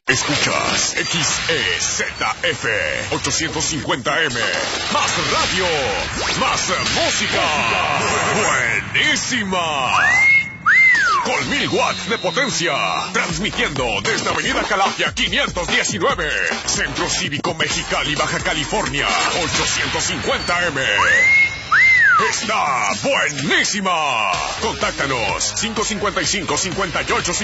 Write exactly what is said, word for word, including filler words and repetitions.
Escuchas X E Z F ochocientos cincuenta M. Más radio, más música. Buenísima. Con mil watts de potencia. Transmitiendo desde Avenida Calafia quinientos diecinueve. Centro Cívico Mexicali, Baja California. ochocientos cincuenta M. Está buenísima. Contáctanos cinco cinco cinco, cincuenta y ocho